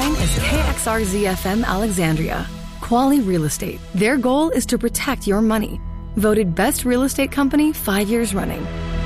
Mine is KXRZ-FM Alexandria. Quali Real Estate. Their goal is to protect your money. Voted Best Real Estate Company 5 years running.